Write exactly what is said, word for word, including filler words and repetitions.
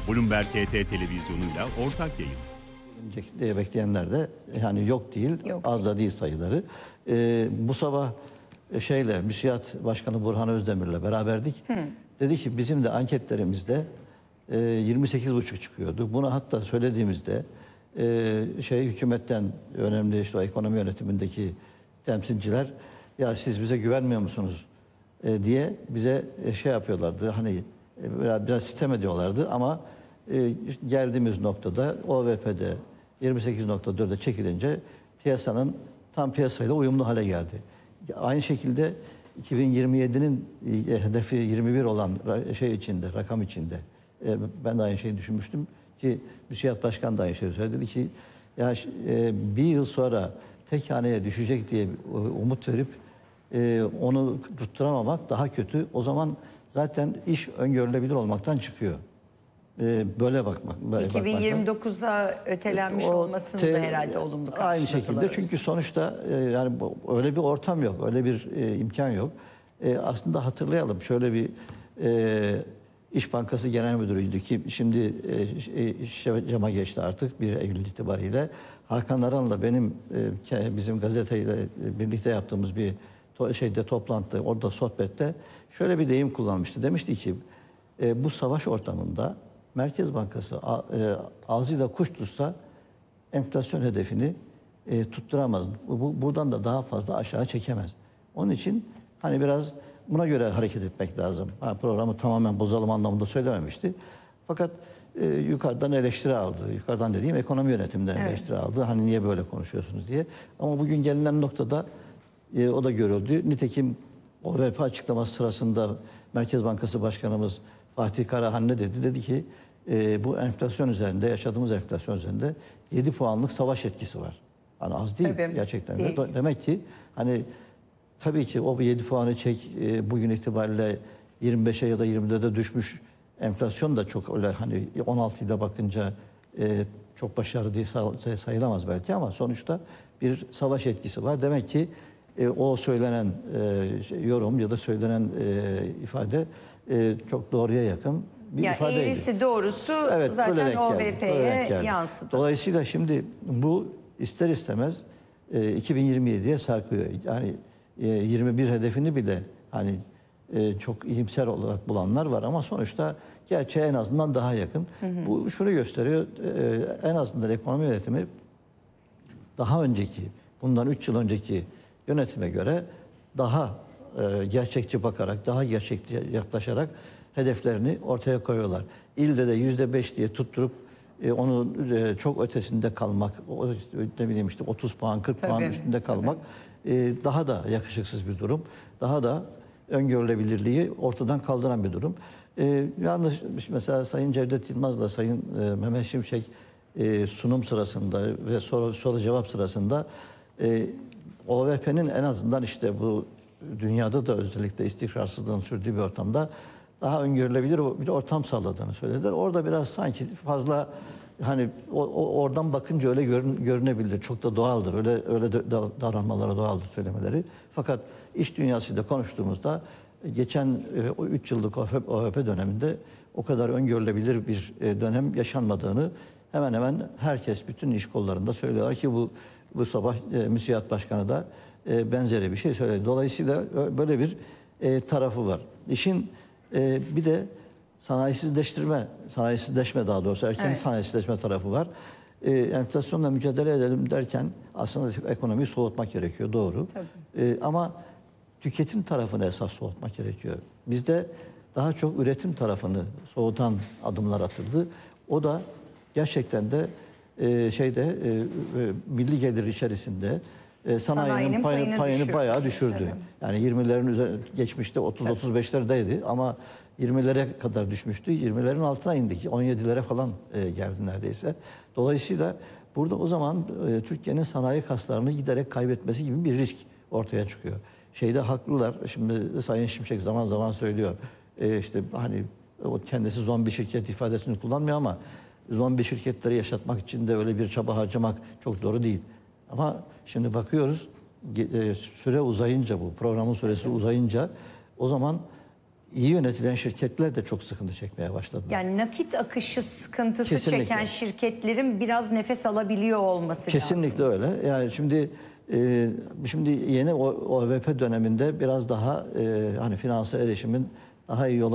Bloomberg H T televizyonuyla ortak yayın. Gelecek diye bekleyenler de yani yok değil, Yok az da değil sayıları. Ee, bu sabah şeyle MÜSİAD Başkanı Burhan Özdemir'le beraberdik. Hı. Dedi ki bizim de anketlerimizde e, yirmi sekiz buçuk çıkıyordu. Bunu hatta söylediğimizde e, şey hükümetten önemli işte o ekonomi yönetimindeki temsilciler ya siz bize güvenmiyor musunuz e, diye bize e, şey yapıyorlardı. Hani e, biraz, biraz sitem ediyorlardı ama e, geldiğimiz noktada O V P'de yirmi sekiz nokta dörde çekilince piyasanın tam piyasayla uyumlu hale geldi. Aynı şekilde iki bin yirmi yedinin hedefi yirmi bir olan şey içinde, rakam içinde. E, ben de aynı şeyi düşünmüştüm ki MÜSİAD Başkan da aynı şeyi söyledi. Dedi ki ya e, bir yıl sonra tek haneye düşecek diye umut verip e, onu tutturamamak daha kötü. O zaman zaten iş öngörülebilir olmaktan çıkıyor. E, böyle bakmak. Böyle iki bin yirmi dokuza ötelenmiş o olmasını te, da herhalde olumlu karşıladılar. Aynı şekilde çünkü sonuçta e, yani bu, öyle bir ortam yok, öyle bir e, imkan yok. E, aslında hatırlayalım şöyle bir e, İş Bankası Genel Müdürüydü ki şimdi e, Şevcam'a geçti artık bir Eylül itibariyle. Hakan Aran'la benim e, bizim gazeteyle birlikte yaptığımız bir to, şeyde toplantı, orada sohbette şöyle bir deyim kullanmıştı. Demişti ki e, bu savaş ortamında Merkez Bankası a, e, ağzıyla kuş tutsa enflasyon hedefini e, tutturamaz. Bu, buradan da daha fazla aşağı çekemez. Onun için hani biraz buna göre hareket etmek lazım. Ha, programı tamamen bozalım anlamında söylememişti. Fakat e, yukarıdan eleştiri aldı. Yukarıdan dediğim ekonomi yönetiminden evet. eleştiri aldı. Hani niye böyle konuşuyorsunuz diye. Ama bugün gelinen noktada e, o da görüldü. Nitekim O V P açıklaması sırasında Merkez Bankası Başkanımız Fatih Karahan ne dedi? Dedi ki e, bu enflasyon üzerinde, yaşadığımız enflasyon üzerinde yedi puanlık savaş etkisi var. Hani az değil Tabii, gerçekten. Değil. De. Demek ki hani tabii ki o yedi puanı çek e, bugün itibariyle yirmi beşe ya da yirmi dörde düşmüş enflasyon da çok öyle hani on altı ile bakınca e, çok başarılı diye sayılamaz belki ama sonuçta bir savaş etkisi var. Demek ki e, o söylenen e, şey, yorum ya da söylenen e, ifade e, çok doğruya yakın bir yani ifadeydi. Eğrisi doğrusu evet, zaten O V P'ye yansıdı. Dolayısıyla şimdi bu ister istemez e, iki bin yirmi yediye sarkıyor. Yani e, yirmi bir hedefini bile hani e, çok iyimser olarak bulanlar var ama sonuçta gerçeğe en azından daha yakın. Hı hı. Bu şunu gösteriyor. E, en azından ekonomi yönetimi daha önceki, bundan üç yıl önceki yönetime göre daha e, gerçekçi bakarak, daha gerçekçi yaklaşarak hedeflerini ortaya koyuyorlar. İlde de yüzde beş diye tutturup e, onun e, çok ötesinde kalmak, o, ne bileyim işte otuz puan, kırk tabii, puan üstünde kalmak e, daha da yakışıksız bir durum. Daha da öngörülebilirliği ortadan kaldıran bir durum. E, yalnız mesela Sayın Cevdet Yılmaz'la Sayın e, Mehmet Şimşek e, sunum sırasında ve soru, soru cevap sırasında e, O V P'nin en azından işte bu dünyada da özellikle istikrarsızlığın sürdüğü bir ortamda daha öngörülebilir bir ortam sağladığını söylediler. Orada biraz sanki fazla hani o, o, oradan bakınca öyle görün, görünebilir. Çok da doğaldır. Öyle öyle de, davranmaları doğaldır söylemeleri. Fakat iş dünyasıyla konuştuğumuzda geçen e, o üç yıllık O V P döneminde o kadar öngörülebilir bir e, dönem yaşanmadığını hemen hemen herkes bütün iş kollarında söylüyorlar ki bu bu sabah e, MÜSİAD Başkanı da e, benzeri bir şey söyledi. Dolayısıyla böyle bir e, tarafı var. İşin e, bir de sanayisizleştirme, sanayisizleşme daha doğrusu erken evet. sanayisizleşme tarafı var. E, enflasyonla mücadele edelim derken aslında ekonomiyi soğutmak gerekiyor, doğru. E, ama tüketim tarafını esas soğutmak gerekiyor. Bizde daha çok üretim tarafını soğutan adımlar atıldı. O da gerçekten de e, şeyde e, e, milli gelir içerisinde e, sanayinin, sanayinin payını, payını, payını düşürdü. bayağı düşürdü. Tabii. Yani yirmilerin üzerine geçmişte otuz otuz beşlerdeydi ama yirmilere kadar düşmüştü. yirmilerin altına indik. on yedilere falan e, geldi neredeyse. Dolayısıyla burada o zaman e, Türkiye'nin sanayi kaslarını giderek kaybetmesi gibi bir risk ortaya çıkıyor. Şeyde haklılar. Şimdi Sayın Şimşek zaman zaman söylüyor. E, işte hani o kendisi zombi şirket ifadesini kullanmıyor ama zombi şirketleri yaşatmak için de öyle bir çaba harcamak çok doğru değil. Ama şimdi bakıyoruz süre uzayınca bu programın süresi uzayınca o zaman iyi yönetilen şirketler de çok sıkıntı çekmeye başladılar. Yani nakit akışı sıkıntısı Kesinlikle. çeken şirketlerin biraz nefes alabiliyor olması Kesinlikle lazım. öyle. Yani şimdi e, şimdi yeni O V P döneminde biraz daha e, hani finansal erişimin daha iyi